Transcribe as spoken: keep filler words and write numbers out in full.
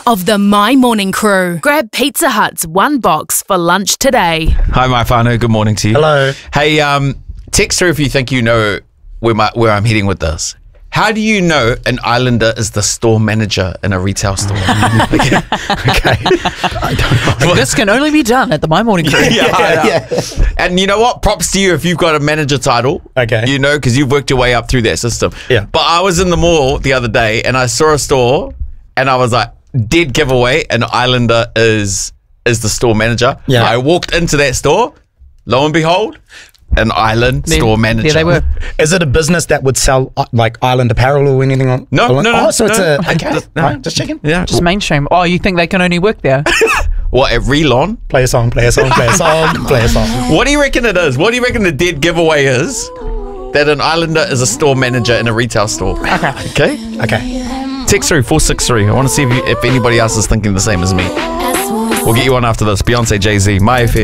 of the My Morning Crew. Grab Pizza Hut's one box for lunch today. Hi, my whānau. Good morning to you. Hello. Hey, um, text her if you think you know where, my, where I'm heading with this. How do you know an islander is the store manager in a retail store? okay. okay. I don't know. This can only be done at the My Morning Crew. yeah, Yeah, yeah. And you know what? Props to you if you've got a manager title. Okay. You know, because you've worked your way up through that system. Yeah. But I was in the mall the other day and I saw a store and I was like, dead giveaway, an islander is is the store manager. Yeah. I walked into that store, lo and behold, an island There- store manager. There they were. Is it a business that would sell uh, like island apparel or anything on? No, on- no, no, Oh, so it's no. a okay. Just- no. Right, just checking. Yeah. Just mainstream. Oh, you think they can only work there? What, at Relon? Play a song. Play a song. Play a song. Play a song. What do you reckon it is? What do you reckon the dead giveaway is? That an islander is a store manager in a retail store. Okay. Okay? Okay. Text through four six three. I want to see if, you, if anybody else is thinking the same as me. We'll get you on after this. Beyonce, Jay-Z, My F M.